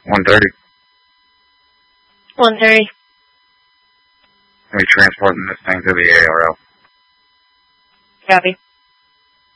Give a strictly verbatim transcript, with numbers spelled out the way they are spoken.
one thirty. one thirty. We're transporting this thing to the A R L. Copy.